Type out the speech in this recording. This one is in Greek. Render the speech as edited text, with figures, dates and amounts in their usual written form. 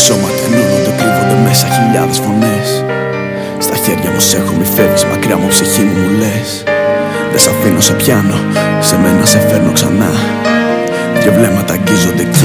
σώματα ενώνονται, κρύβονται μέσα χιλιάδες φωνές. Στα χέρια μου σ' έχω, μη φεύγεις μακριά μου, ψυχή μου, μου λες. Δεν σ' αφήνω, σε πιάνω, σε μένα σε φέρνω ξανά. Δυο βλέμματα αγγίζονται.